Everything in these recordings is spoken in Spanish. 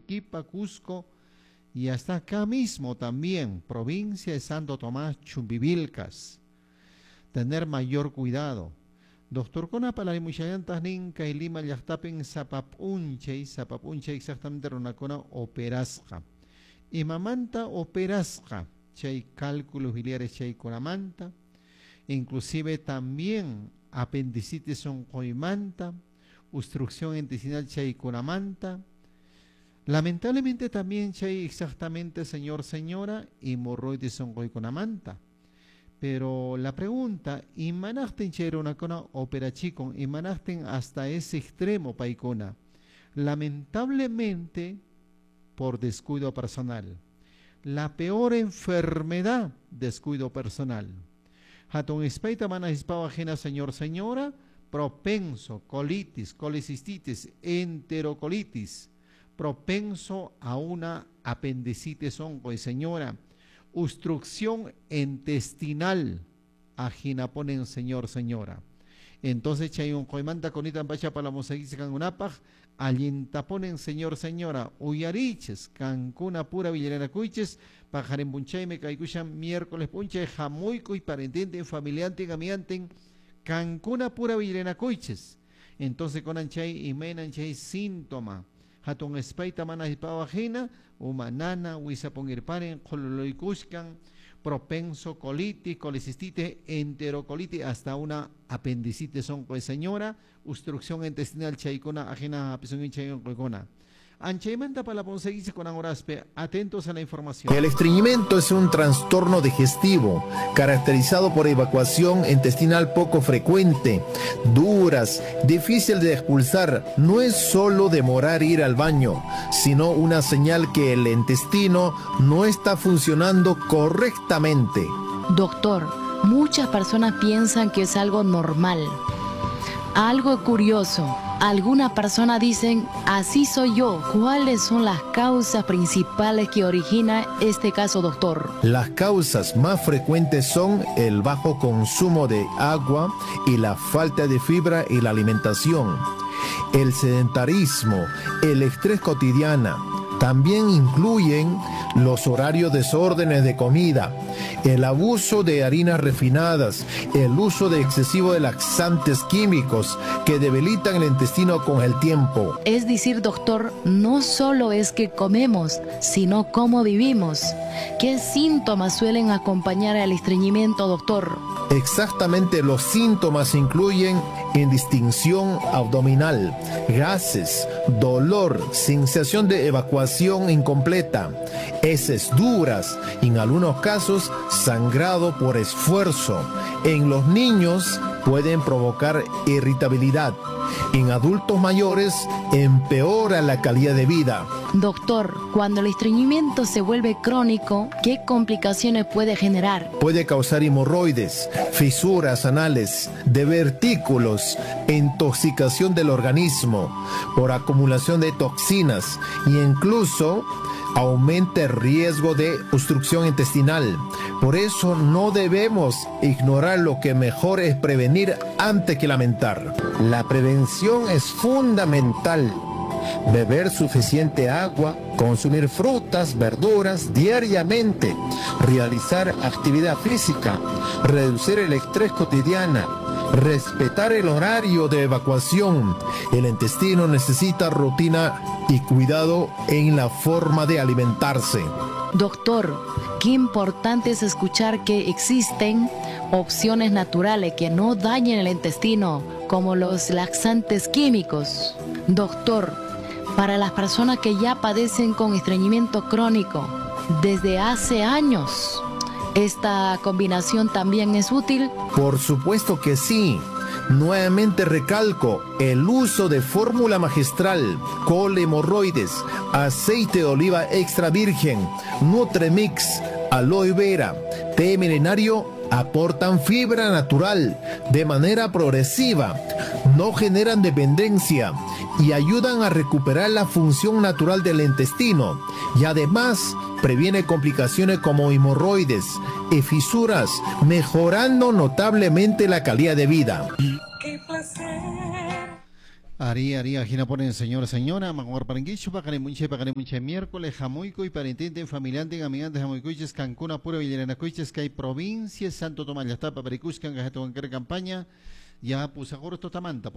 Arequipa, Cusco y hasta acá mismo también, provincia de Santo Tomás, Chumbivilcas. Tener mayor cuidado. Doctor Kona palarimushayantas ninka y lima llaqtapen sapapunche exactamente runakuna operasqa. Imamanta operasqa, chay cálculos biliares chay kunamanta, inclusive también apendicitis oncoimanta, obstrucción intestinal chay kunamanta. Lamentablemente también chay exactamente, señora, hemorroides oncoikunamanta. Pero la pregunta, ¿imanasten cheronacona operachicon? ¿Imanasten hasta ese extremo paicona? Lamentablemente, por descuido personal. La peor enfermedad, descuido personal. Hatun espaita mana hispava ajena, señora, propenso, colitis, colicistitis, enterocolitis, propenso a una apendicitis onco, señora. Obstrucción intestinal, ajina ponen señora. Entonces chay un coimanta conita pacha para la mosaguis cangunapaj, alienta ponen señora, uyariches, cancuna pura villarena cuiches, pajaren bunchay me caicuchan miércoles punchay, jamuico y parentente, familiante, gamianten, cancuna pura villarena cuiches. Entonces con anchay y menanchay síntoma. Hatun espaita mana hispava ajena, humanana, huizapongirparen, cololoicuscan, propenso colitis, colicistitis, enterocolitis, hasta una apendicitis onco, señora, obstrucción intestinal chaicona, ajena a pisón chaicona. Anchaimenta para la ponseguirse con angoraspe, atentos a la información. El estreñimiento es un trastorno digestivo caracterizado por evacuación intestinal poco frecuente, duras, difícil de expulsar. No es solo demorar ir al baño, sino una señal que el intestino no está funcionando correctamente. Doctor, muchas personas piensan que es algo normal, algo curioso. Algunas personas dicen, así soy yo. ¿Cuáles son las causas principales que origina este caso, doctor? Las causas más frecuentes son el bajo consumo de agua y la falta de fibra y la alimentación, el sedentarismo, el estrés cotidiano. También incluyen los horarios desórdenes de comida, el abuso de harinas refinadas, el uso de excesivo de laxantes químicos que debilitan el intestino con el tiempo. Es decir, doctor, no solo es que comemos, sino cómo vivimos. ¿Qué síntomas suelen acompañar al estreñimiento, doctor? Exactamente, los síntomas incluyen indistinción abdominal, gases, dolor, sensación de evacuación incompleta, heces duras, en algunos casos sangrado por esfuerzo. En los niños pueden provocar irritabilidad. En adultos mayores empeora la calidad de vida. Doctor, cuando el estreñimiento se vuelve crónico, ¿qué complicaciones puede generar? Puede causar hemorroides, fisuras anales, divertículos, intoxicación del organismo por acumulación de toxinas e incluso aumenta el riesgo de obstrucción intestinal. Por eso no debemos ignorar lo que mejor es prevenir antes que lamentar. La prevención es fundamental. Beber suficiente agua, consumir frutas, verduras diariamente, realizar actividad física, reducir el estrés cotidiano, respetar el horario de evacuación. El intestino necesita rutina y cuidado en la forma de alimentarse. Doctor, qué importante es escuchar que existen opciones naturales que no dañen el intestino, como los laxantes químicos. Doctor, para las personas que ya padecen con estreñimiento crónico desde hace años, ¿esta combinación también es útil? Por supuesto que sí. Nuevamente recalco el uso de fórmula magistral, col hemorroides, aceite de oliva extra virgen, Nutremix, aloe vera, té milenario aportan fibra natural de manera progresiva, no generan dependencia y ayudan a recuperar la función natural del intestino y además previene complicaciones como hemorroides y fisuras, mejorando notablemente la calidad de vida. Ari, ajina ponen señor, señora, maguar paranguicho, pagare mucha miércoles, jamuico y parentente, familiante, amigante, jamuicuches, Cancún, Apuro, Villaranacuiches, que hay provincias, Santo Tomás, Yastapa, Paricuscan, Gajeto, campaña, ya pusagor totamanta,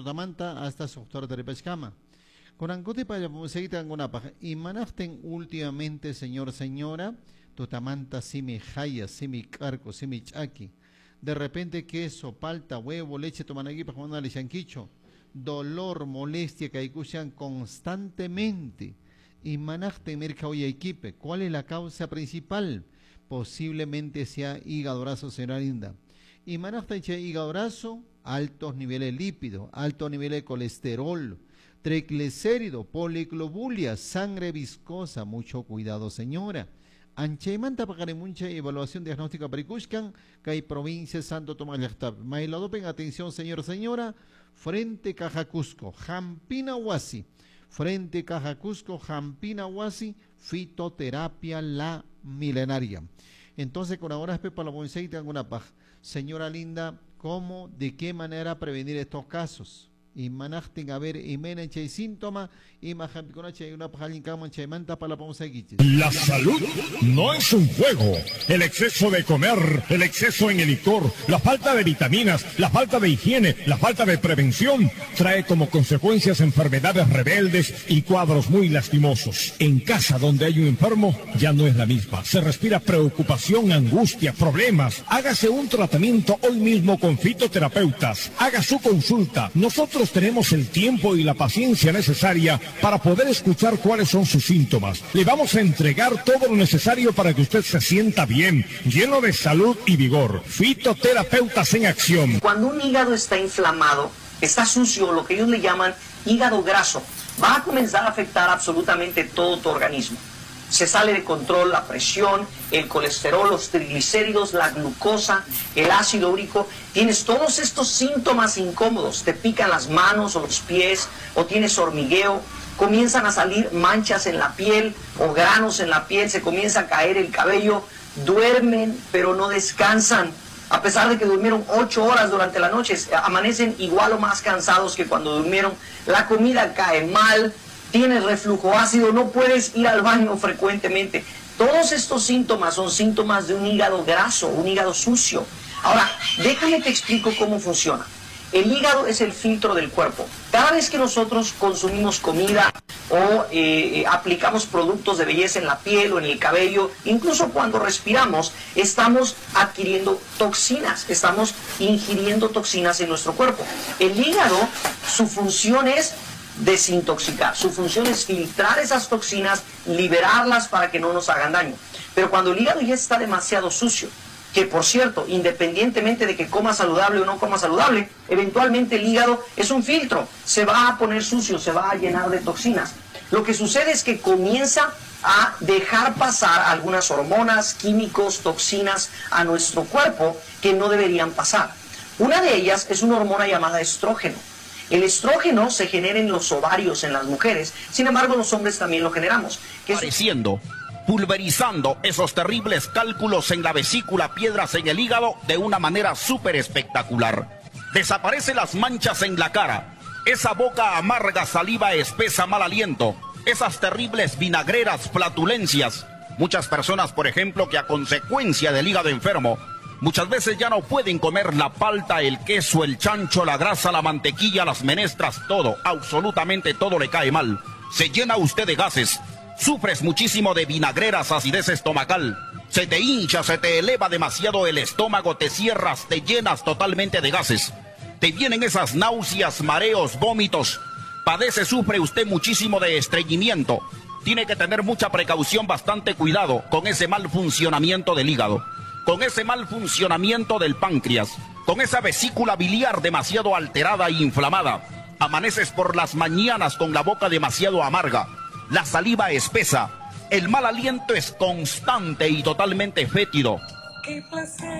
hasta su doctor de Repescama. Con angote para seguir alguna paja. Y manaften últimamente, señor, señora, totamanta, simi jaya, simi carco, simi chaki. De repente queso, palta, huevo, leche, toman aquí para mandar chanquicho. Dolor, molestia que escuchan constantemente y manajte merca hoy equipe. ¿Cuál es la causa principal? Posiblemente sea hígado graso, señora Linda. Y manajte hígado graso, altos niveles de lípidos, altos niveles de colesterol, triglicérido, poliglobulia, sangre viscosa. Mucho cuidado, señora. Anchaimanta para mucha evaluación diagnóstica pericuscan, que hay provincia Santo Tomás Yastap. Mailadopen, atención, señor, señora. Frente Caja Cusco, Jampina Huasi. Frente Caja Cusco, Jampina Huasi, fitoterapia la milenaria. Entonces, con ahora para la Monseite alguna paja. Señora Linda, ¿cómo, de qué manera prevenir estos casos? Y manajten a ver, y meneche y síntoma, y majampiconache y una pajalincaman chaimanta para la Monseite. La salud no es un juego. El exceso de comer, el exceso en el licor, la falta de vitaminas, la falta de higiene, la falta de prevención, trae como consecuencias enfermedades rebeldes y cuadros muy lastimosos. En casa donde hay un enfermo, ya no es la misma. Se respira preocupación, angustia, problemas. Hágase un tratamiento hoy mismo con fitoterapeutas. Haga su consulta. Nosotros tenemos el tiempo y la paciencia necesaria para poder escuchar cuáles son sus síntomas. Le vamos a entregar todo lo necesario para que usted se sienta bien, lleno de salud y vigor. Fitoterapeutas en acción. Cuando un hígado está inflamado, está sucio, lo que ellos le llaman hígado graso, va a comenzar a afectar absolutamente todo tu organismo. Se sale de control la presión, el colesterol, los triglicéridos, la glucosa, el ácido úrico. Tienes todos estos síntomas incómodos. Te pican las manos o los pies, o tienes hormigueo. Comienzan a salir manchas en la piel o granos en la piel. Se comienza a caer el cabello. Duermen, pero no descansan. A pesar de que durmieron 8 horas durante la noche, amanecen igual o más cansados que cuando durmieron. La comida cae mal. Tienes reflujo ácido, no puedes ir al baño frecuentemente. Todos estos síntomas son síntomas de un hígado graso, un hígado sucio. Ahora, déjame te explico cómo funciona. El hígado es el filtro del cuerpo. Cada vez que nosotros consumimos comida o aplicamos productos de belleza en la piel o en el cabello, incluso cuando respiramos, estamos adquiriendo toxinas, estamos ingiriendo toxinas en nuestro cuerpo. El hígado, su función es desintoxicar. Su función es filtrar esas toxinas, liberarlas para que no nos hagan daño. Pero cuando el hígado ya está demasiado sucio, que por cierto, independientemente de que coma saludable o no coma saludable, eventualmente el hígado es un filtro, se va a poner sucio, se va a llenar de toxinas. Lo que sucede es que comienza a dejar pasar algunas hormonas, químicos, toxinas a nuestro cuerpo que no deberían pasar. Una de ellas es una hormona llamada estrógeno. El estrógeno se genera en los ovarios en las mujeres, sin embargo los hombres también lo generamos. Apareciendo, pulverizando esos terribles cálculos en la vesícula, piedras en el hígado de una manera súper espectacular. Desaparecen las manchas en la cara, esa boca amarga, saliva espesa, mal aliento, esas terribles vinagreras, flatulencias. Muchas personas, por ejemplo, que a consecuencia del hígado enfermo, muchas veces ya no pueden comer la palta, el queso, el chancho, la grasa, la mantequilla, las menestras, todo, absolutamente todo le cae mal. Se llena usted de gases, sufres muchísimo de vinagreras, acidez estomacal, se te hincha, se te eleva demasiado el estómago, te cierras, te llenas totalmente de gases. Te vienen esas náuseas, mareos, vómitos, sufre usted muchísimo de estreñimiento. Tiene que tener mucha precaución, bastante cuidado con ese mal funcionamiento del hígado, con ese mal funcionamiento del páncreas, con esa vesícula biliar demasiado alterada e inflamada. Amaneces por las mañanas con la boca demasiado amarga, la saliva espesa, el mal aliento es constante y totalmente fétido. ¡Qué placer!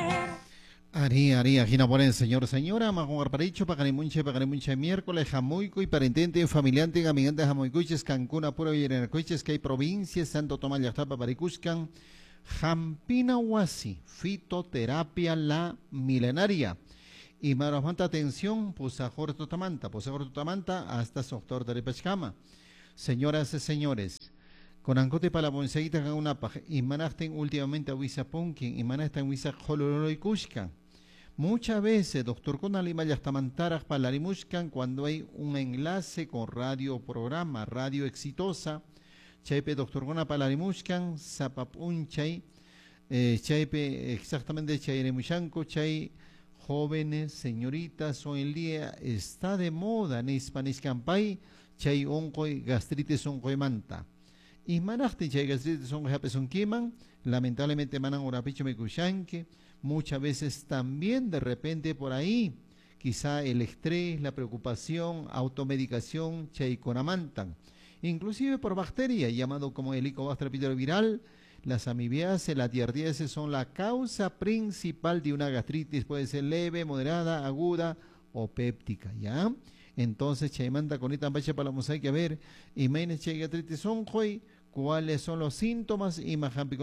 Ari, Gina Poren, señor, señora, Majuar Paricho, Pagarimunche, miércoles, Jamuico y parentente, familiante, amigante, Jamuicuches, Cancún, Apuro y Yerenacuiches, que hay provincias, Santo Tomás, Yastapa, Paricuscan, Jampina Huasi, fitoterapia la milenaria. Y maromanta atención, posajor totamanta hasta doctor de Repachkama. Señoras y señores, con ancote para la bonseguita hagan una paja, y manajten últimamente a Wisa Punkin, y manajten Wisa Hololoi Kushka. Muchas veces, doctor Conalima Yastamantaras Palarimushkan, cuando hay un enlace con radio programa, radio exitosa, Chaipe doctor Gona Palarimushkan, Zapapunchay, Chaipe exactamente Chairemushanko, Chay jóvenes, señoritas, hoy en día está de moda en Hispaniscampay, Chay oncoy, gastritis oncoy manta. Y manajte Chay gastritis oncoy hapeson kiman, lamentablemente manan orapicho mekushanke. Muchas veces también de repente por ahí, quizá el estrés, la preocupación, automedicación, chaiconamantan. Inclusive por bacteria, llamado como Helicobacter pylori viral, las amibiaceae, la tiardiaceae son la causa principal de una gastritis, puede ser leve, moderada, aguda o péptica, ¿ya? Entonces, chaimanta con esta bacha para la mosaica, a ver, y maine chay gastritis oncoy, ¿cuáles son los síntomas? Y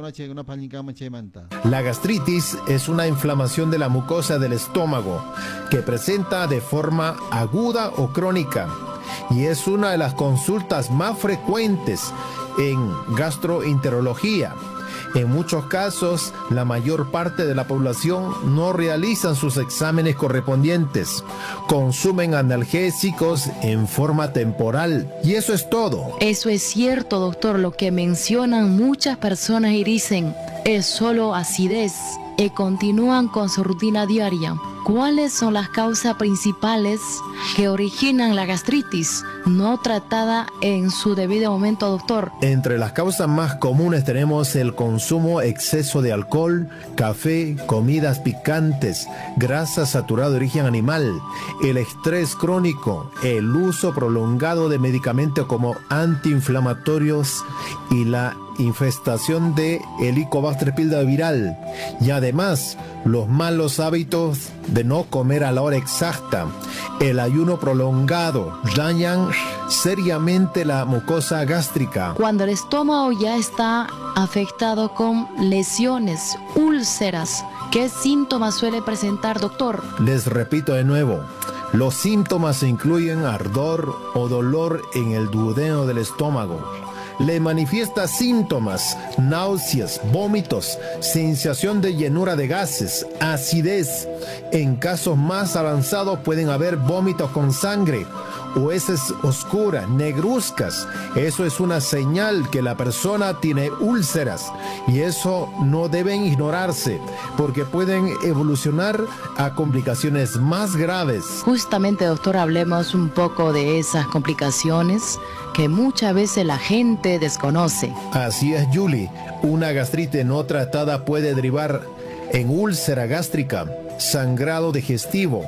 la gastritis es una inflamación de la mucosa del estómago que presenta de forma aguda o crónica y es una de las consultas más frecuentes en gastroenterología. En muchos casos, la mayor parte de la población no realizan sus exámenes correspondientes, consumen analgésicos en forma temporal y eso es todo. Eso es cierto, doctor, lo que mencionan muchas personas y dicen, es solo acidez, y continúan con su rutina diaria. ¿Cuáles son las causas principales que originan la gastritis no tratada en su debido momento, doctor? Entre las causas más comunes tenemos el consumo exceso de alcohol, café, comidas picantes, grasa saturada de origen animal, el estrés crónico, el uso prolongado de medicamentos como antiinflamatorios y la infestación de Helicobacter pylori viral. Y además, los malos hábitos de no comer a la hora exacta, el ayuno prolongado, dañan seriamente la mucosa gástrica. Cuando el estómago ya está afectado con lesiones, úlceras, ¿qué síntomas suele presentar, doctor? Les repito de nuevo, los síntomas incluyen ardor o dolor en el duodeno del estómago. Le manifiesta síntomas, náuseas, vómitos, sensación de llenura de gases, acidez. En casos más avanzados pueden haber vómitos con sangre o heces oscuras, negruzcas. Eso es una señal que la persona tiene úlceras y eso no deben ignorarse porque pueden evolucionar a complicaciones más graves. Justamente, doctor, hablemos un poco de esas complicaciones que muchas veces la gente desconoce. Así es, Julie. Una gastritis no tratada puede derivar en úlcera gástrica, sangrado digestivo,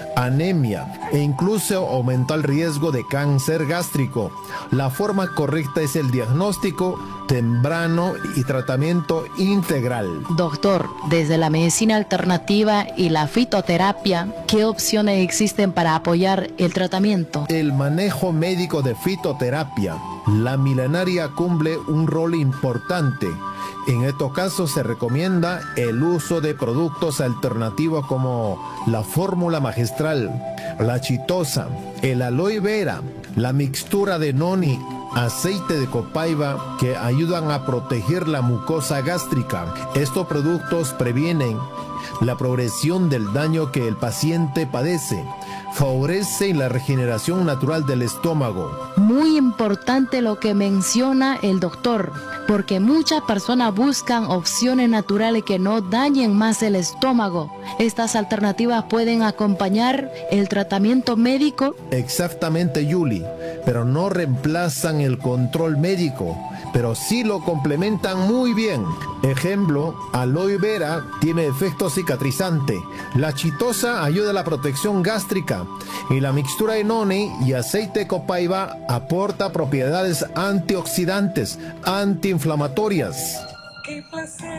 anemia e incluso aumenta el riesgo de cáncer gástrico. La forma correcta es el diagnóstico temprano y tratamiento integral. Doctor, desde la medicina alternativa y la fitoterapia, ¿qué opciones existen para apoyar el tratamiento? El manejo médico de fitoterapia, la milenaria, cumple un rol importante. En estos casos se recomienda el uso de productos alternativos como la fórmula magistral, la chitosa, el aloe vera, la mixtura de noni, aceite de copaiba que ayudan a proteger la mucosa gástrica. Estos productos previenen la progresión del daño que el paciente padece, favorecen la regeneración natural del estómago. Muy importante lo que menciona el doctor, porque muchas personas buscan opciones naturales que no dañen más el estómago. ¿Estas alternativas pueden acompañar el tratamiento médico? Exactamente, Julie, pero no reemplazan el control médico, pero sí lo complementan muy bien. Ejemplo, aloe vera tiene efecto cicatrizante, la chitosa ayuda a la protección gástrica y la mixtura de noni y aceite de copaiba aporta propiedades antioxidantes, antiinflamatorias. ¡Qué placer!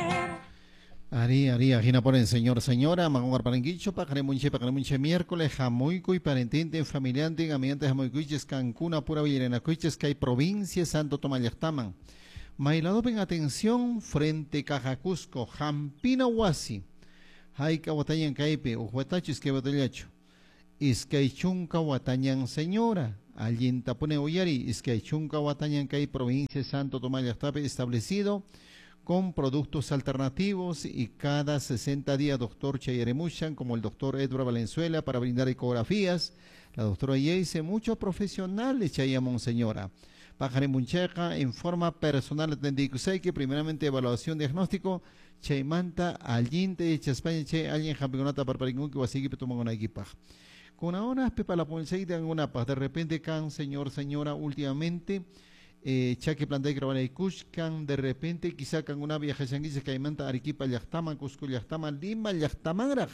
Ari, Gina ponen señora, manguar parenquicho, pacaremunche miércoles, jamoico y parentente, familiante, amigantes jamoicuiches, Cancún, Apura, Villerenacuiches, que hay provincia, Santo Tomayactaman. Mailado, ven atención, frente Cajacusco, Jampina Huasi. Haika watañan kaipe, uhuatachis que batallacho. Iskaichunka watañan señora. Alguien tapone oyari, Iskaichunka watañan kai provincia Santo Tomás Llactape establecido con productos alternativos y cada 60 días doctor Chayeremushan, como el doctor Edward Valenzuela, para brindar ecografías. La doctora Yeise, muchos profesionales Chayamon señora. Pájaro Muncheca en forma personal atendicusay que primeramente evaluación diagnóstico Chaymanta Allinte España Chay alguien campeonata para que wasigi toman una equipa. Con ahora pepa la policía de alguna paz de repente can señora últimamente chaque plantea que Kushkan de repente quizá can una viaje sanguínea que Chaymanta Arequipa Llactama Cusco Llactama Lima Llactamangra.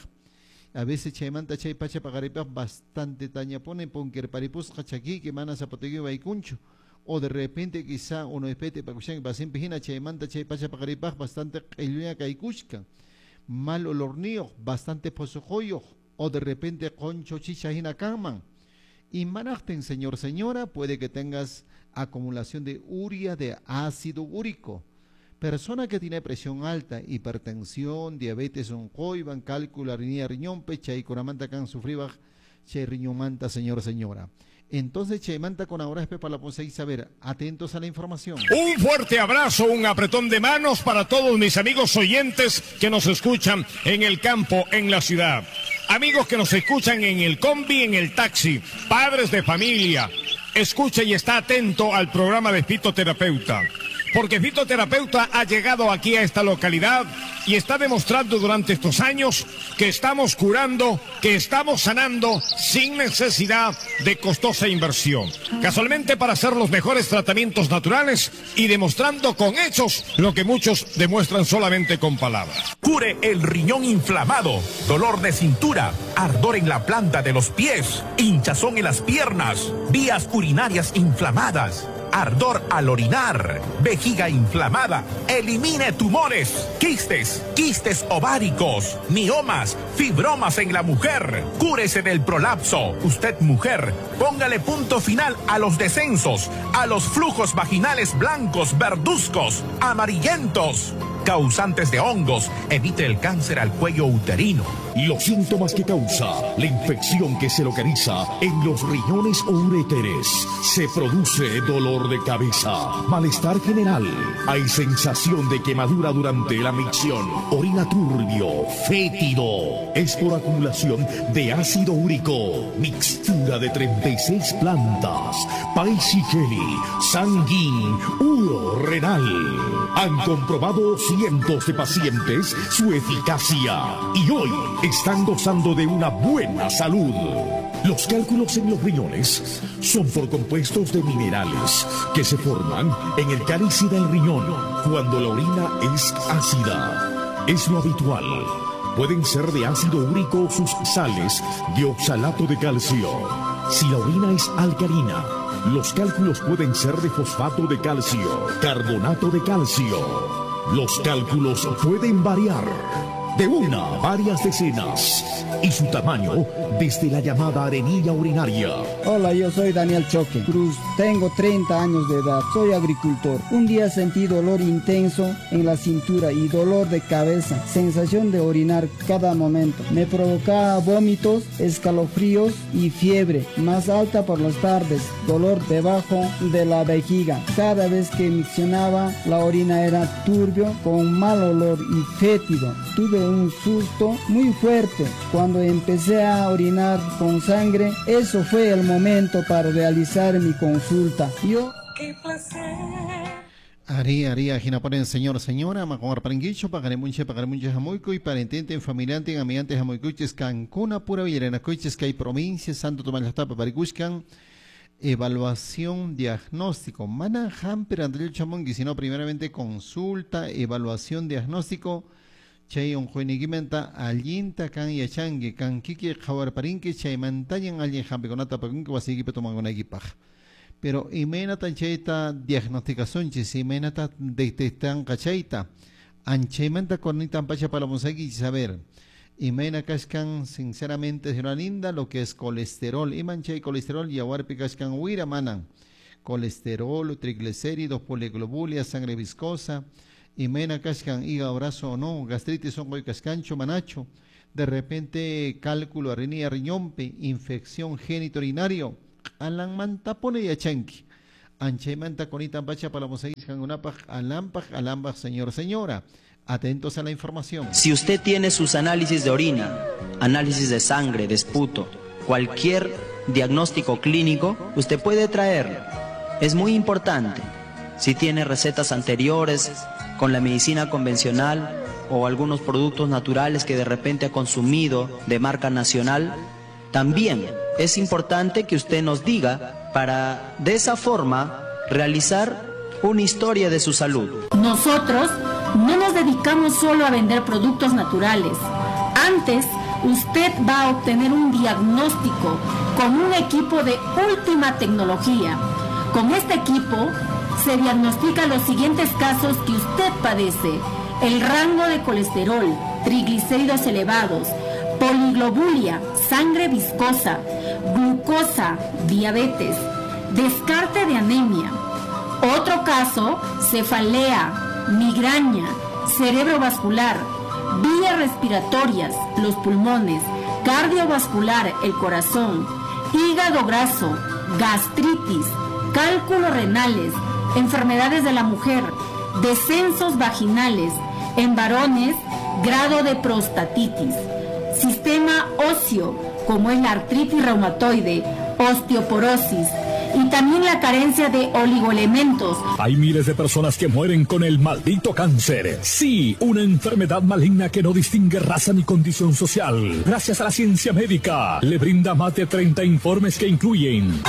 A veces Chaymanta Chay Pacha Pagaripa bastante taña pone ponker paripus Hachaki que mana Zapotegui Baicuncho. O de repente quizá uno espete para que pasen pejina Chaymanta Chay Pacha Pagaripa bastante eluya Caicusca. Mal olornío, bastante posojoyo. O de repente concho chichajina caman. Y manajten, señora, puede que tengas acumulación de urea, de ácido úrico. Persona que tiene presión alta, hipertensión, diabetes oncoiban, cálculo, arinía, riñón, pecha y conamanta can sufriba, che riñomanta, señora. Entonces, Chaymanta con ahora es para la conseguir saber, atentos a la información. Un fuerte abrazo, un apretón de manos para todos mis amigos oyentes que nos escuchan en el campo, en la ciudad. Amigos que nos escuchan en el combi, en el taxi, padres de familia. Escucha y está atento al programa de Fitoterapeuta. Porque Fitoterapeuta ha llegado aquí a esta localidad y está demostrando durante estos años que estamos curando, que estamos sanando sin necesidad de costosa inversión. Casualmente para hacer los mejores tratamientos naturales y demostrando con hechos lo que muchos demuestran solamente con palabras. Cure el riñón inflamado, dolor de cintura, ardor en la planta de los pies, hinchazón en las piernas, vías urinarias inflamadas, ardor al orinar, vejiga inflamada, elimine tumores, quistes ováricos, miomas, fibromas en la mujer, cúrese del prolapso. Usted mujer, póngale punto final a los descensos, a los flujos vaginales blancos, verduzcos, amarillentos, causantes de hongos, evite el cáncer al cuello uterino. Los síntomas que causa la infección que se localiza en los riñones o uréteres. Se produce dolor de cabeza, malestar general, hay sensación de quemadura durante la micción, orina turbio, fétido. Es por acumulación de ácido úrico, mixtura de 36 plantas, paisiceli, sanguín, uro renal. Han comprobado cientos de pacientes su eficacia y hoy están gozando de una buena salud. Los cálculos en los riñones son por compuestos de minerales que se forman en el cáliz del riñón cuando la orina es ácida. Es lo habitual. Pueden ser de ácido úrico sus sales de oxalato de calcio. Si la orina es alcalina, los cálculos pueden ser de fosfato de calcio, carbonato de calcio. Los cálculos pueden variar de una a varias decenas y su tamaño desde la llamada arenilla urinaria. Hola, yo soy Daniel Choque Cruz, tengo 30 años de edad, soy agricultor. Un día sentí dolor intenso en la cintura y dolor de cabeza, sensación de orinar cada momento. Me provocaba vómitos, escalofríos y fiebre, más alta por las tardes, dolor debajo de la vejiga. Cada vez que miccionaba, la orina era turbio, con mal olor y fétido. Tuve un susto muy fuerte cuando empecé a orinar con sangre. Eso fue el momento para realizar mi consulta. ¿Qué Haría Ginaponen señora, Macomar Paranguicho, Pagaremunche, Jamoico y parentente, familiante, amiante, Jamoicuches, Cancuna, Pura Villaracoiches, que hay provincia, Santo Tomás Llactape, Paricuscan, evaluación, diagnóstico, Mana Hamper, Andrés Chamongi, sino primeramente consulta, evaluación, diagnóstico, Chay un jueniguimenta, Allinta, Can y Achangue, Can Kiki, Jawar Parinque, Chay Mantayan, Allen Hampeconata, Pacunque, Wasiki, toman una equipaj. Pero imenata chaita diagnosticación chis imenata detectan cachaita anchementa cornita pacha para monsegui saber imena cascan sinceramente es una linda lo que es colesterol y manchay colesterol y aguarpe cascan huira manan colesterol triglicéridos poliglobulia sangre viscosa imena cascan hígado, brazo o no, gastritis ongoy cascancho, manacho, de repente cálculo, arritmia, riñompe, infección genitourinario, alan manta pone y achanqui. Anche manta conita pacha para los alambaj, señor, señora. Atentos a la información. Si usted tiene sus análisis de orina, análisis de sangre, de esputo, cualquier diagnóstico clínico, usted puede traerlo. Es muy importante. Si tiene recetas anteriores con la medicina convencional o algunos productos naturales que de repente ha consumido de marca nacional, también es importante que usted nos diga para de esa forma realizar una historia de su salud. Nosotros no nos dedicamos solo a vender productos naturales. Antes, usted va a obtener un diagnóstico con un equipo de última tecnología. Con este equipo se diagnostican los siguientes casos que usted padece: el rango de colesterol, triglicéridos elevados, poliglobulia, sangre viscosa, glucosa, diabetes, descarte de anemia. Otro caso, cefalea, migraña, cerebrovascular, vías respiratorias, los pulmones, cardiovascular, el corazón, hígado graso, gastritis, cálculos renales, enfermedades de la mujer, descensos vaginales, en varones, grado de prostatitis, sistema óseo, como es la artritis reumatoide, osteoporosis, y también la carencia de oligoelementos. Hay miles de personas que mueren con el maldito cáncer. Sí, una enfermedad maligna que no distingue raza ni condición social. Gracias a la ciencia médica, le brinda más de 30 informes que incluyen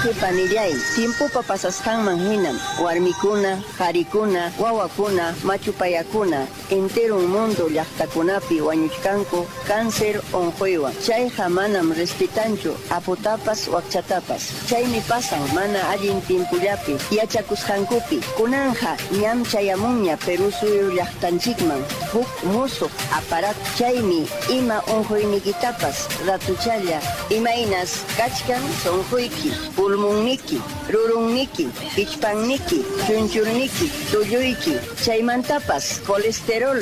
tiempo papasaskan manhinan, warmikuna, harikuna, wawakuna, machupayakuna, entero un mundo llaqtakunapi wañuchkanku, cáncer onjuewa. Chay hamanam respetancho, apotapas wakchatapas. Chay mi pasa mana allin timpullapi, yachakusqankupi, kunanja, ñam chayamuña Perú suyo llaqtanchikman, huk musuq aparat chaymi, ima onjuyniytapas, ratuchalla, imainas, kachkan sonjuyki, pulmunniki, rurunniki, ichpanniki, chunchurniki, tuyuyki, chaymantapas, colesterol.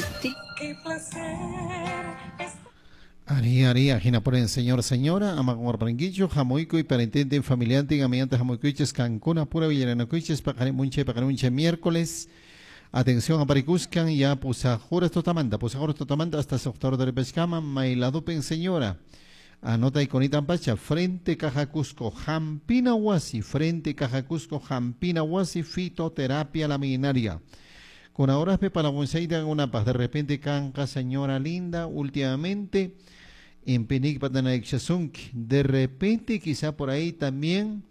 Ari, ajena por el señor, señora, amagor branguillo, jamoico y parentente familiar, tigamiante jamoicoiches, cancuna, pura villaranacoiches, pajaremunche, miércoles. Atención a Paricuscan, ya pusajuras totamanda, hasta sector de pescama, mailadupen señora. Anota iconita pacha, frente Caja Cusco, Jampina Huasi, frente Caja Cusco, Jampina Huasi, fitoterapia laminaria. Con ahora para Bonseida una paz, de repente canca señora linda, últimamente en Penic Patanaixasunki, de repente quizá por ahí también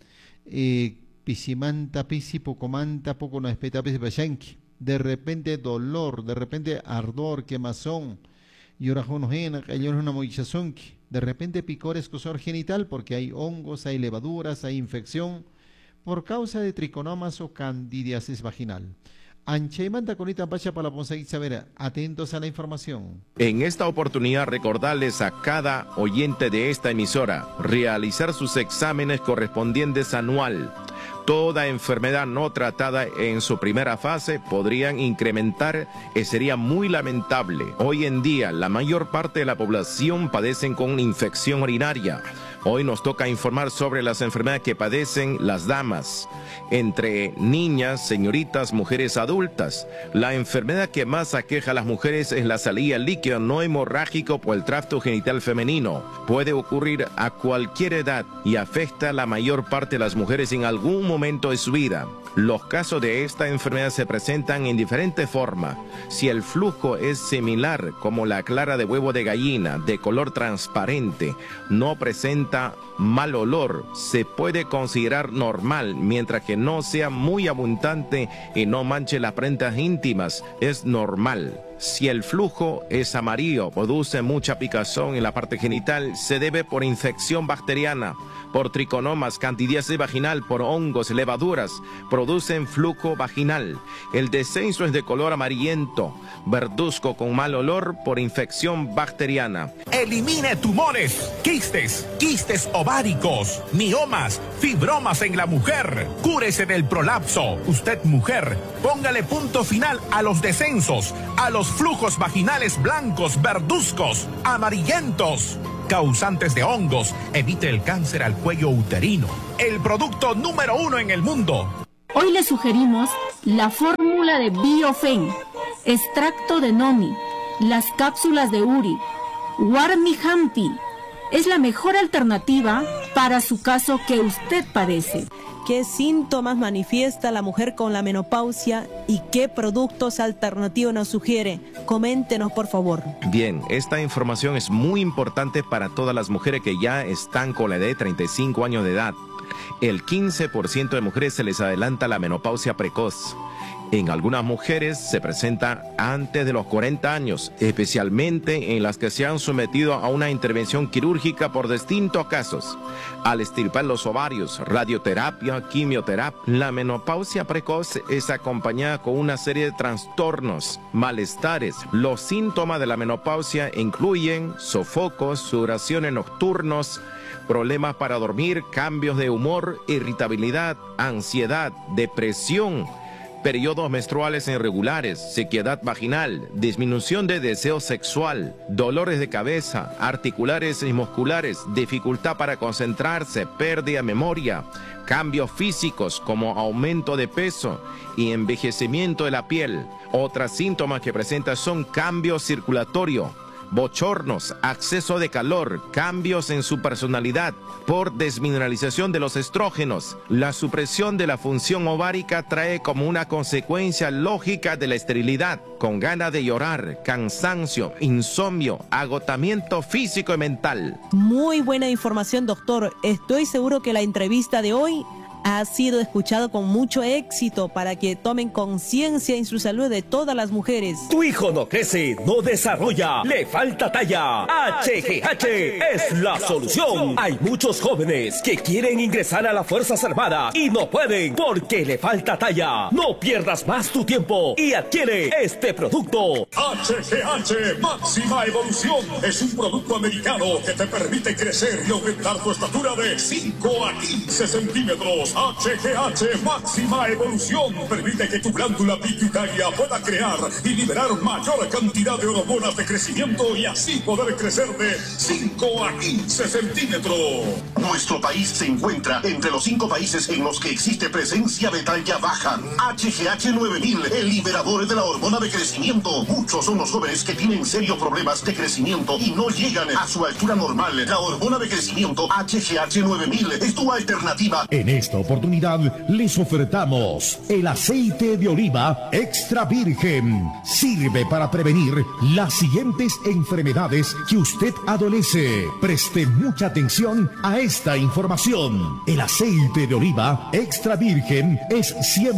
pisimanta, pisi, pocomanta, poco no espeta, pisi, de repente dolor, de repente ardor, quemazón, y ahora una moixasunki, de repente picor escosor genital porque hay hongos, hay levaduras, hay infección por causa de triconomas o candidiasis vaginal. Anche manda conita pacha para la saber, atentos a la información. En esta oportunidad recordarles a cada oyente de esta emisora realizar sus exámenes correspondientes anual. Toda enfermedad no tratada en su primera fase podrían incrementar y sería muy lamentable. Hoy en día la mayor parte de la población padecen con una infección urinaria. Hoy nos toca informar sobre las enfermedades que padecen las damas, entre niñas, señoritas, mujeres adultas. La enfermedad que más aqueja a las mujeres es la salida líquida no hemorrágico por el tracto genital femenino. Puede ocurrir a cualquier edad y afecta a la mayor parte de las mujeres en algún momento de su vida. Los casos de esta enfermedad se presentan en diferentes formas. Si el flujo es similar, como la clara de huevo de gallina, de color transparente, no presenta mal olor, se puede considerar normal, mientras que no sea muy abundante y no manche las prendas íntimas, es normal. Si el flujo es amarillo, produce mucha picazón en la parte genital, se debe por infección bacteriana, por triconomas, candidiasis vaginal, por hongos, levaduras, producen flujo vaginal. El descenso es de color amarillento, verduzco con mal olor por infección bacteriana. Elimine tumores, quistes ováricos, miomas, Fibromas en la mujer. Cúrese del prolapso. Usted, mujer, póngale punto final a los descensos, a los flujos vaginales blancos, verduzcos, amarillentos, causantes de hongos. Evite el cáncer al cuello uterino. El producto número 1 en el mundo. Hoy le sugerimos la fórmula de Biofen, extracto de Nomi, las cápsulas de Uri, Warmihampi. Es la mejor alternativa para su caso que usted padece. ¿Qué síntomas manifiesta la mujer con la menopausia y qué productos alternativos nos sugiere? Coméntenos, por favor. Bien, esta información es muy importante para todas las mujeres que ya están con la edad de 35 años de edad. El 15% de mujeres se les adelanta la menopausia precoz. En algunas mujeres se presenta antes de los 40 años, especialmente en las que se han sometido a una intervención quirúrgica por distintos casos. Al extirpar los ovarios, radioterapia, quimioterapia, la menopausia precoz es acompañada con una serie de trastornos, malestares. Los síntomas de la menopausia incluyen sofocos, sudoraciones nocturnos, problemas para dormir, cambios de humor, irritabilidad, ansiedad, depresión, periodos menstruales irregulares, sequedad vaginal, disminución de deseo sexual, dolores de cabeza, articulares y musculares, dificultad para concentrarse, pérdida de memoria, cambios físicos como aumento de peso y envejecimiento de la piel. Otros síntomas que presenta son cambios circulatorios, bochornos, acceso de calor, cambios en su personalidad por desmineralización de los estrógenos. La supresión de la función ovárica trae como una consecuencia lógica de la esterilidad, con ganas de llorar, cansancio, insomnio, agotamiento físico y mental. Muy buena información, doctor. Estoy seguro que la entrevista de hoy ha sido escuchado con mucho éxito para que tomen conciencia en su salud de todas las mujeres. Tu hijo no crece, no desarrolla, le falta talla. HGH es la solución. Hay muchos jóvenes que quieren ingresar a las Fuerzas Armadas y no pueden porque le falta talla. No pierdas más tu tiempo y adquiere este producto. HGH Máxima Evolución es un producto americano que te permite crecer y aumentar tu estatura de 5 a 15 centímetros. HGH Máxima Evolución permite que tu glándula pituitaria pueda crear y liberar mayor cantidad de hormonas de crecimiento y así poder crecer de 5 a 15 centímetros. Nuestro país se encuentra entre los 5 países en los que existe presencia de talla baja. HGH 9000, el liberador de la hormona de crecimiento. Muchos son los jóvenes que tienen serios problemas de crecimiento y no llegan a su altura normal. La hormona de crecimiento HGH 9000 es tu alternativa. En esta oportunidad les ofertamos el aceite de oliva extra virgen. Sirve para prevenir las siguientes enfermedades que usted adolece. Preste mucha atención a esta información. El aceite de oliva extra virgen es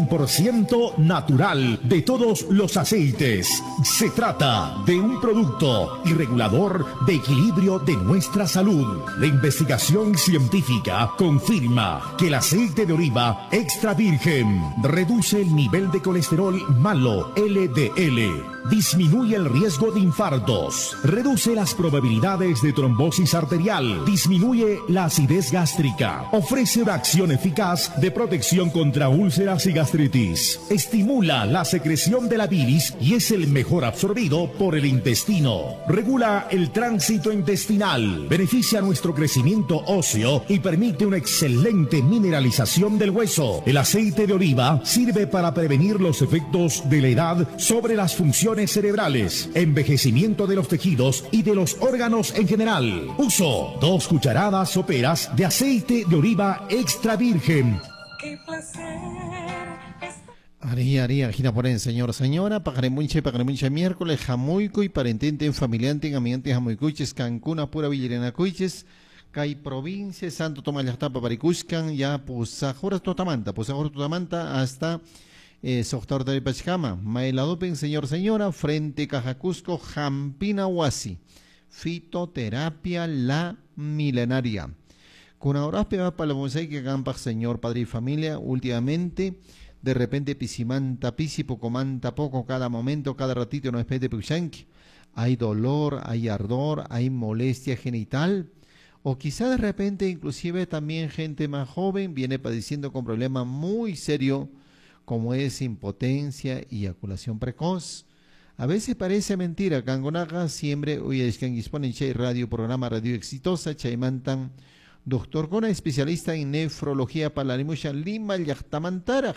100% natural de todos los aceites. Se trata de un producto y regulador de equilibrio de nuestra salud. La investigación científica confirma que el aceite de oliva extra virgen reduce el nivel de colesterol malo, LDL, disminuye el riesgo de infartos, reduce las probabilidades de trombosis arterial, disminuye la acidez gástrica, ofrece una acción eficaz de protección contra úlceras y gastritis, estimula la secreción de la bilis y es el mejor absorbido por el intestino, regula el tránsito intestinal, beneficia nuestro crecimiento óseo y permite una excelente mineralización del hueso. El aceite de oliva sirve para prevenir los efectos de la edad sobre las funciones cerebrales, envejecimiento de los tejidos y de los órganos en general. Uso 2 cucharadas soperas de aceite de oliva extra virgen. Qué placer. Aria, gira por en señor, señora, pagaremunche miércoles, jamuico y parentente en familiante, amigante jamuicuches, Cancún, pura villerena cuiches, Cay provincia, Santo Tomás Llastapa, Paricuscan, ya Pusajoras Totamanta, hasta Soctor de Pachcama, Maeladopen, señor, señora, frente Cajacusco, Jampina Huasi, fitoterapia la milenaria. Con ahora va para la mosaica campa, señor, padre y familia, últimamente, de repente pisimanta, pisi, pocomanta, poco, cada momento, cada ratito, no espete puchanqui. Hay dolor, hay ardor, hay molestia genital. O quizá de repente inclusive también gente más joven viene padeciendo con problemas muy serios como es impotencia y eyaculación precoz. A veces parece mentira, Kangonaga siempre hoy es que disponen Chay Radio, programa Radio Exitosa, Chaymantan, doctor Kona, especialista en nefrología para la Lima Yachtamantaraj,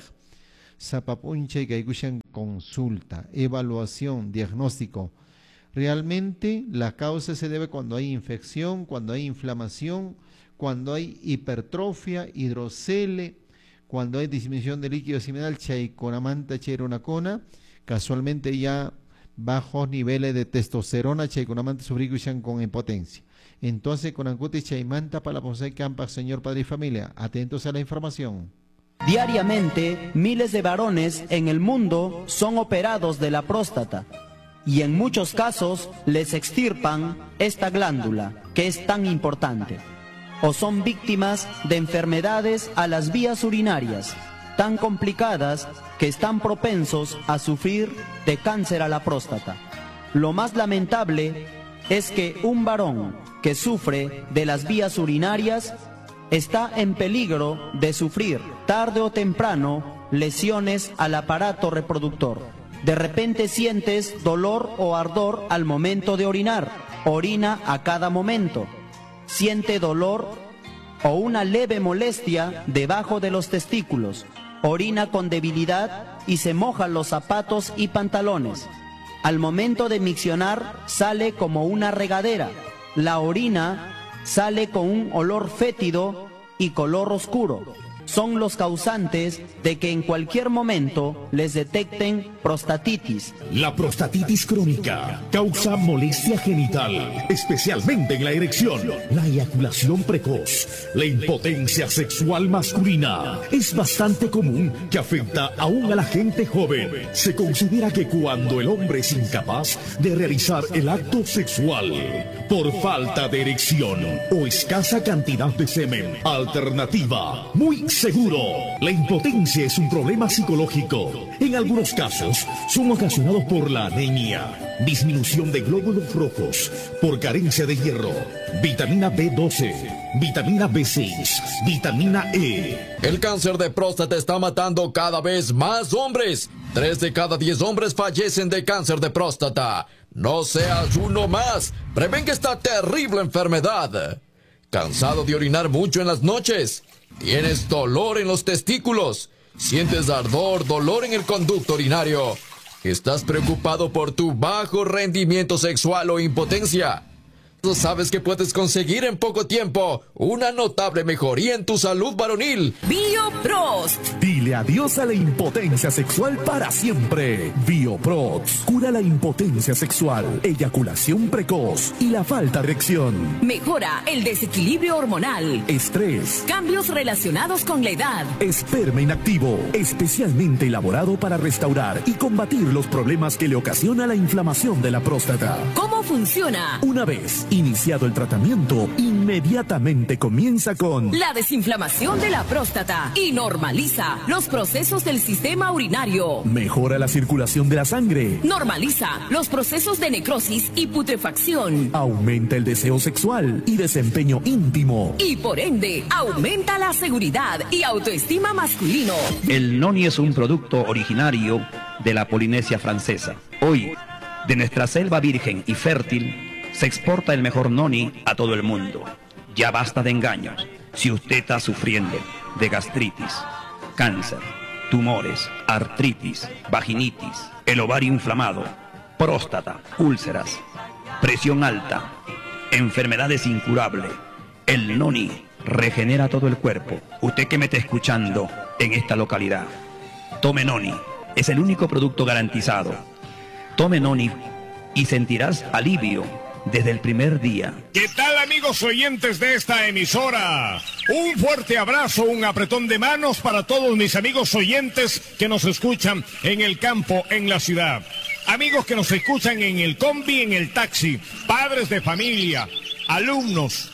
Zapapuncha y Gaigushan consulta, evaluación, diagnóstico. Realmente la causa se debe cuando hay infección, cuando hay inflamación, cuando hay hipertrofia, hidrocele, cuando hay disminución de líquido seminal, chaiconamanta, chaironacona, casualmente ya bajos niveles de testosterona, chaiconamanta subriguishan con impotencia. Entonces, con ancuti chaimanta para la posee campa, señor padre y familia, atentos a la información. Diariamente, miles de varones en el mundo son operados de la próstata y en muchos casos les extirpan esta glándula que es tan importante, o son víctimas de enfermedades a las vías urinarias tan complicadas que están propensos a sufrir de cáncer a la próstata. Lo más lamentable es que un varón que sufre de las vías urinarias está en peligro de sufrir tarde o temprano lesiones al aparato reproductor. De repente sientes dolor o ardor al momento de orinar, orina a cada momento, siente dolor o una leve molestia debajo de los testículos, orina con debilidad y se mojan los zapatos y pantalones. Al momento de miccionar sale como una regadera. La orina sale con un olor fétido y color oscuro. Son los causantes de que en cualquier momento les detecten prostatitis. La prostatitis crónica causa molestia genital, especialmente en la erección, la eyaculación precoz, la impotencia sexual masculina. Es bastante común que afecta aún a la gente joven. Se considera que cuando el hombre es incapaz de realizar el acto sexual por falta de erección o escasa cantidad de semen, alternativa muy seguro. La impotencia es un problema psicológico. En algunos casos son ocasionados por la anemia, disminución de glóbulos rojos, por carencia de hierro, vitamina B12, vitamina B6, vitamina E. El cáncer de próstata está matando cada vez más hombres. 3 de cada 10 hombres fallecen de cáncer de próstata. No seas uno más. Prevenga esta terrible enfermedad. ¿Cansado de orinar mucho en las noches? ¿Tienes dolor en los testículos? ¿Sientes ardor, dolor en el conducto urinario? ¿Estás preocupado por tu bajo rendimiento sexual o impotencia? ¿Sabes que puedes conseguir en poco tiempo una notable mejoría en tu salud varonil? Bioprost. Dile adiós a la impotencia sexual para siempre. Bioprost cura la impotencia sexual, eyaculación precoz y la falta de erección. Mejora el desequilibrio hormonal, estrés, cambios relacionados con la edad. Esperma inactivo, especialmente elaborado para restaurar y combatir los problemas que le ocasiona la inflamación de la próstata. ¿Cómo funciona? Una vez iniciado el tratamiento, inmediatamente comienza con la desinflamación de la próstata y normaliza los procesos del sistema urinario. Mejora la circulación de la sangre. Normaliza los procesos de necrosis y putrefacción. Aumenta el deseo sexual y desempeño íntimo. Y por ende, aumenta la seguridad y autoestima masculino. El noni es un producto originario de la Polinesia francesa. Hoy, de nuestra selva virgen y fértil, se exporta el mejor noni a todo el mundo. Ya basta de engaños. Si usted está sufriendo de gastritis, cáncer, tumores, artritis, vaginitis, el ovario inflamado, próstata, úlceras, presión alta, enfermedades incurables, el noni regenera todo el cuerpo. Usted que me está escuchando en esta localidad, tome noni. Es el único producto garantizado. Tome noni y sentirás alivio desde el primer día. ¿Qué tal, amigos oyentes de esta emisora? Un fuerte abrazo, un apretón de manos para todos mis amigos oyentes que nos escuchan en el campo, en la ciudad. Amigos que nos escuchan en el combi, en el taxi, padres de familia, alumnos,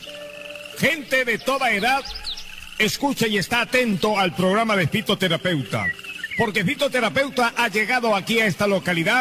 gente de toda edad, escucha y está atento al programa de Fitoterapeuta. Porque Fitoterapeuta ha llegado aquí a esta localidad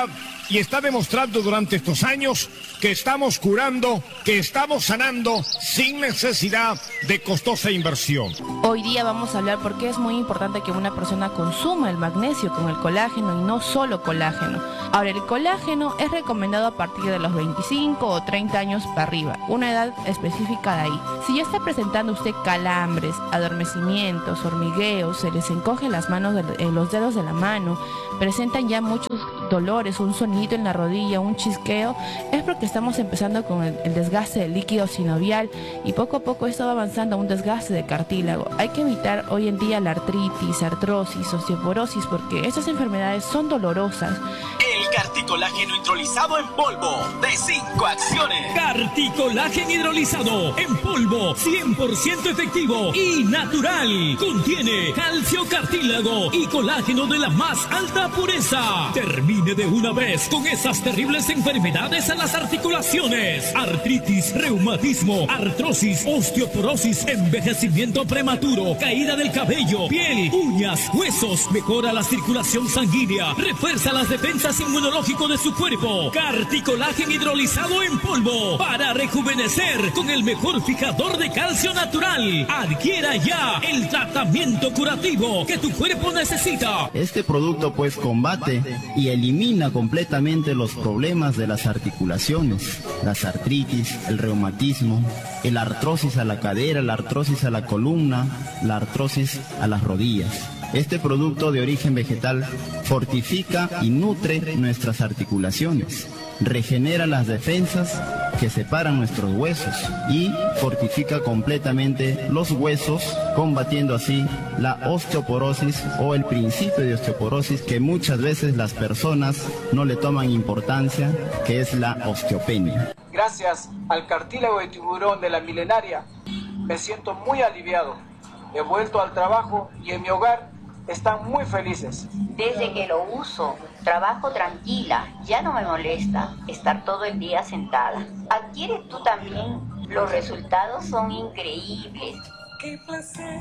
y está demostrando durante estos años que estamos curando, que estamos sanando sin necesidad de costosa inversión. Hoy día vamos a hablar por qué es muy importante que una persona consuma el magnesio con el colágeno y no solo colágeno. Ahora, el colágeno es recomendado a partir de los 25 o 30 años para arriba, una edad específica de ahí. Si ya está presentando usted calambres, adormecimientos, hormigueos, se les encogen las manos, los dedos de la mano, presentan ya muchos dolores, un sonidito en la rodilla, un chisqueo, es porque estamos empezando con el desgaste del líquido sinovial y poco a poco esto va avanzando a un desgaste de cartílago. Hay que evitar hoy en día la artritis, artrosis, osteoporosis, porque estas enfermedades son dolorosas. El carticolágeno hidrolizado en polvo de 5 acciones. Carticolágeno hidrolizado en polvo, 100% efectivo y natural. Contiene calcio, cartílago y colágeno de la más alta pureza. Termine de una vez con esas terribles enfermedades a las articulaciones: artritis, reumatismo, artrosis, osteoporosis, envejecimiento prematuro, caída del cabello, piel, uñas, huesos. Mejora la circulación sanguínea, refuerza las defensas inmunológicas de su cuerpo. Carticolágeno hidrolizado en polvo para rejuvenecer con el mejor fijador de calcio natural. Adquiera ya el tratamiento curativo que tu cuerpo necesita. Este producto pues combate y elimina completamente los problemas de las articulaciones, las artritis, el reumatismo, el artrosis a la cadera, la artrosis a la columna, la artrosis a las rodillas. Este producto de origen vegetal fortifica y nutre nuestras articulaciones, regenera las defensas que separan nuestros huesos y fortifica completamente los huesos, combatiendo así la osteoporosis o el principio de osteoporosis que muchas veces las personas no le toman importancia, que es la osteopenia. Gracias al cartílago de tiburón de la milenaria, me siento muy aliviado. He vuelto al trabajo y en mi hogar están muy felices. Desde que lo uso, trabajo tranquila, ya no me molesta estar todo el día sentada. ¿Adquieres tú también? Los resultados son increíbles. ¡Qué placer!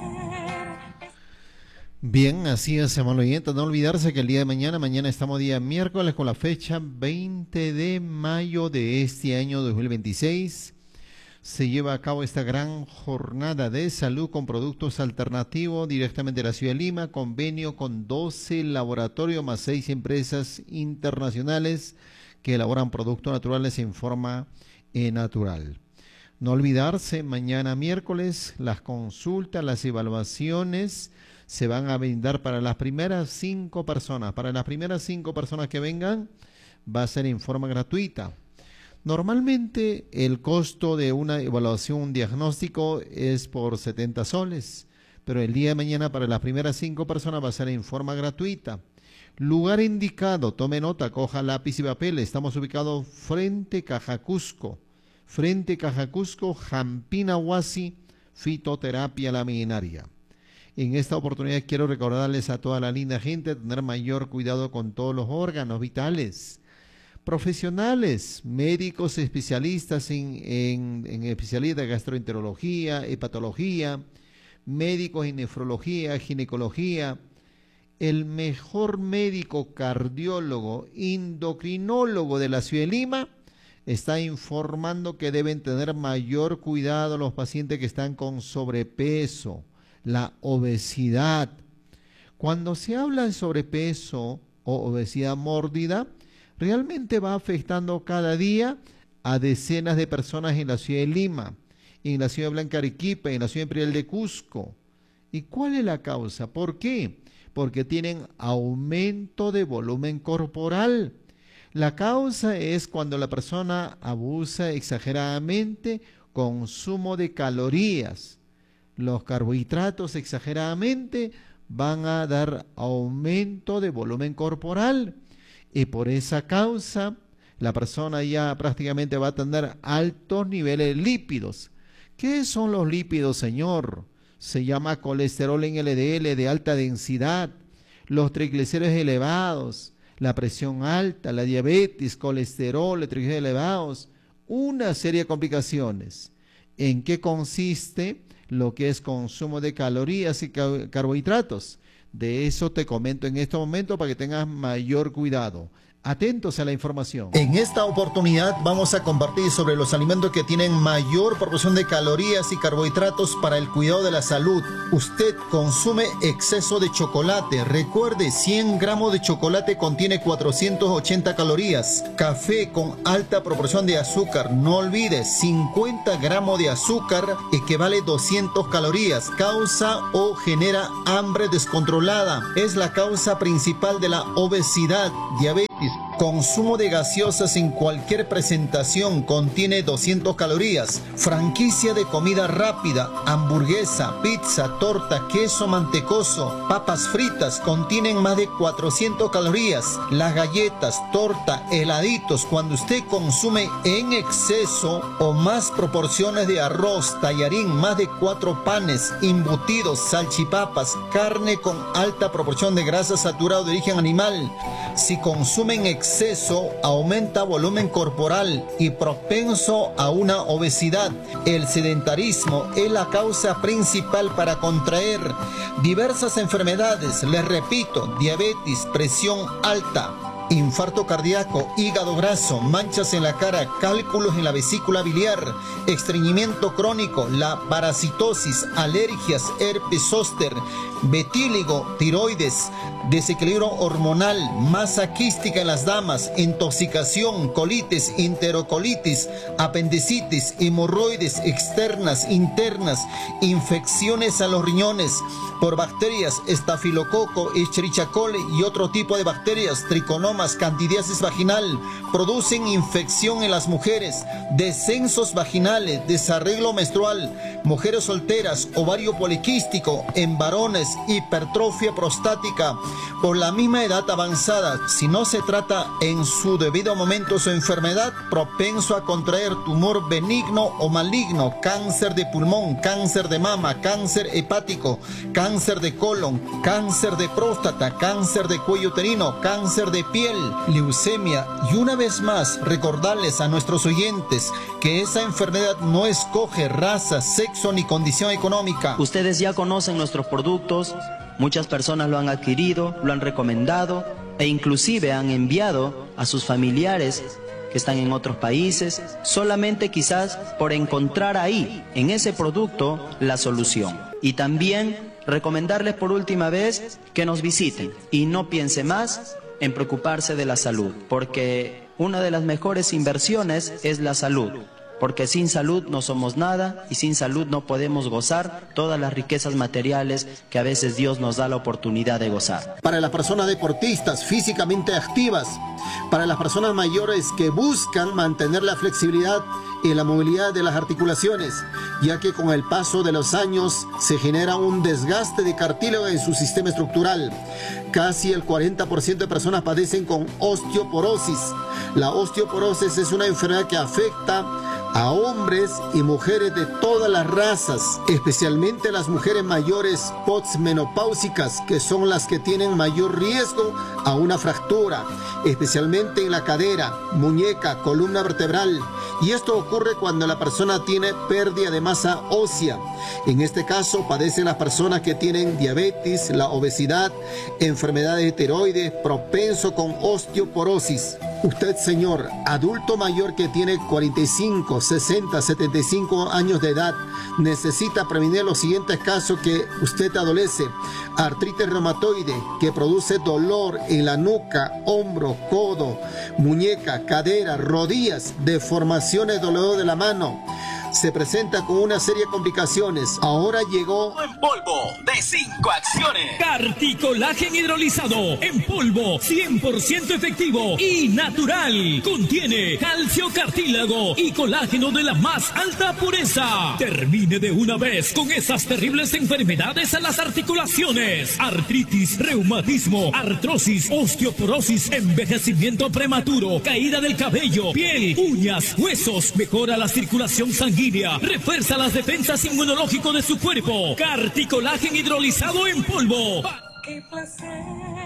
Bien, así es, hermano oyente. No olvidarse que el día de mañana estamos día miércoles con la fecha 20 de mayo de este año 2026. Se lleva a cabo esta gran jornada de salud con productos alternativos directamente de la ciudad de Lima, convenio con 12 laboratorios más 6 empresas internacionales que elaboran productos naturales en forma natural. No olvidarse, mañana miércoles las consultas, las evaluaciones se van a brindar para las primeras 5 personas. Para las primeras 5 personas que vengan va a ser en forma gratuita. Normalmente el costo de una evaluación, un diagnóstico es por 70 soles, pero el día de mañana para las primeras 5 personas va a ser en forma gratuita. Lugar indicado, tome nota, coja lápiz y papel. Estamos ubicados frente Caja Cusco, Jampina Huasi, Fitoterapia La Milenaria. En esta oportunidad quiero recordarles a toda la linda gente tener mayor cuidado con todos los órganos vitales. Profesionales, médicos especialistas en especialidad de gastroenterología, hepatología, médicos en nefrología, ginecología, el mejor médico cardiólogo, endocrinólogo de la ciudad de Lima está informando que deben tener mayor cuidado los pacientes que están con sobrepeso, la obesidad. Cuando se habla de sobrepeso o obesidad mórbida, realmente va afectando cada día a decenas de personas en la ciudad de Lima, en la ciudad de Blanca Arequipa, en la ciudad imperial de Cusco. ¿Y cuál es la causa? ¿Por qué? Porque tienen aumento de volumen corporal. La causa es cuando la persona abusa exageradamente, consumo de calorías. Los carbohidratos exageradamente van a dar aumento de volumen corporal. Y por esa causa, la persona ya prácticamente va a tener altos niveles de lípidos. ¿Qué son los lípidos, señor? Se llama colesterol en LDL de alta densidad, los triglicéridos elevados, la presión alta, la diabetes, colesterol, triglicéridos elevados, una serie de complicaciones. ¿En qué consiste lo que es consumo de calorías y carbohidratos? De eso te comento en este momento para que tengas mayor cuidado. Atentos a la información. En esta oportunidad vamos a compartir sobre los alimentos que tienen mayor proporción de calorías y carbohidratos para el cuidado de la salud. Usted consume exceso de chocolate. Recuerde, 100 gramos de chocolate contiene 480 calorías. Café con alta proporción de azúcar. No olvide, 50 gramos de azúcar equivale 200 calorías. Causa o genera hambre descontrolada. Es la causa principal de la obesidad, diabetes. Consumo de gaseosas en cualquier presentación contiene 200 calorías. Franquicia de comida rápida, hamburguesa, pizza, torta, queso mantecoso, papas fritas contienen más de 400 calorías. Las galletas, torta, heladitos, cuando usted consume en exceso o más proporciones de arroz, tallarín, más de 4 panes, embutidos, salchipapas, carne con alta proporción de grasa saturada de origen animal. Si consume en exceso, aumenta volumen corporal y propenso a una obesidad. El sedentarismo es la causa principal para contraer diversas enfermedades. Les repito, diabetes, presión alta, infarto cardíaco, hígado graso, manchas en la cara, cálculos en la vesícula biliar, estreñimiento crónico, la parasitosis, alergias, herpes zóster, vetíligo, tiroides, desequilibrio hormonal, masa quística en las damas, intoxicación, colitis, enterocolitis, apendicitis, hemorroides externas, internas, infecciones a los riñones por bacterias, estafilococo, escherichia coli y otro tipo de bacterias, triconomas, candidiasis vaginal, producen infección en las mujeres, descensos vaginales, desarreglo menstrual, mujeres solteras, ovario poliquístico, en varones, hipertrofia prostática, por la misma edad avanzada. Si no se trata en su debido momento su enfermedad, propenso a contraer tumor benigno o maligno, cáncer de pulmón, cáncer de mama, cáncer hepático, cáncer de colon, cáncer de próstata, cáncer de cuello uterino, cáncer de piel, leucemia. Y una vez más, recordarles a nuestros oyentes que esa enfermedad no escoge raza, sexo ni condición económica. Ustedes ya conocen nuestros productos, muchas personas lo han adquirido, lo han recomendado e inclusive han enviado a sus familiares que están en otros países, solamente quizás por encontrar ahí, en ese producto, la solución. Y también recomendarles por última vez que nos visiten y no piense más en preocuparse de la salud, porque una de las mejores inversiones es la salud. Porque sin salud no somos nada y sin salud no podemos gozar todas las riquezas materiales que a veces Dios nos da la oportunidad de gozar. Para las personas deportistas físicamente activas, para las personas mayores que buscan mantener la flexibilidad y la movilidad de las articulaciones, ya que con el paso de los años se genera un desgaste de cartílago en su sistema estructural. Casi el 40% de personas padecen con osteoporosis. La osteoporosis es una enfermedad que afecta a hombres y mujeres de todas las razas, especialmente las mujeres mayores postmenopáusicas, que son las que tienen mayor riesgo a una fractura, especialmente en la cadera, muñeca, columna vertebral. Y esto ocurre cuando la persona tiene pérdida de masa ósea. En este caso padecen las personas que tienen diabetes, la obesidad, enfermedades de tiroides, propenso con osteoporosis. Usted, señor, adulto mayor que tiene 45, 60, 75 años de edad, necesita prevenir los siguientes casos que usted adolece. Artritis reumatoide, que produce dolor en la nuca, hombro, codo, muñeca, cadera, rodillas, deformaciones, dolor de la mano. Se presenta con una serie de complicaciones. Ahora llegó en polvo de 5 acciones. Carticolágen hidrolizado en polvo, 100% efectivo y natural. Contiene calcio, cartílago y colágeno de la más alta pureza. Termine de una vez con esas terribles enfermedades a las articulaciones: artritis, reumatismo, artrosis, osteoporosis, envejecimiento prematuro, caída del cabello, piel, uñas, huesos. Mejora la circulación sanguínea, refuerza las defensas inmunológicas de su cuerpo. Carticolágen hidrolizado en polvo. ¡Qué placer!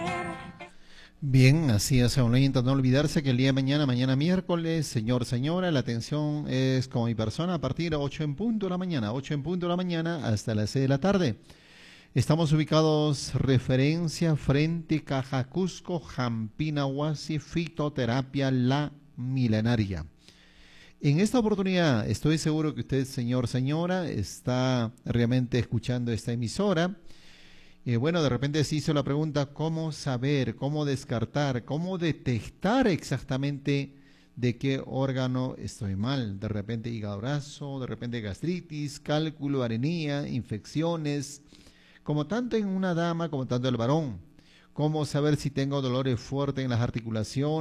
Bien, así es, no olvidarse que el día de mañana miércoles, señora, la atención es con mi persona a partir de 8 en punto de la mañana, 8 en punto de la mañana hasta las 6 de la tarde. Estamos ubicados referencia frente Caja Cusco, Jampina Huasi, Fitoterapia La Milenaria. En esta oportunidad estoy seguro que usted, señor, señora, está realmente escuchando esta emisora. Bueno, de repente se hizo la pregunta, ¿cómo saber, cómo descartar, cómo detectar exactamente de qué órgano estoy mal? De repente hígado graso, de repente gastritis, cálculo, arenía, infecciones, como tanto en una dama como tanto en el varón. ¿Cómo saber si tengo dolores fuertes en las articulaciones?